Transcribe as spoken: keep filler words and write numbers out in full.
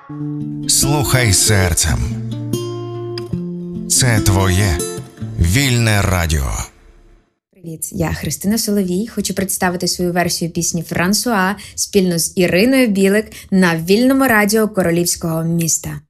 Слухай серцем. Це твоє вільне радіо. Привіт, я Христина Соловій. Хочу представити свою версію пісні «Франсуа» спільно з Іриною Білик на вільному радіо Королівського міста.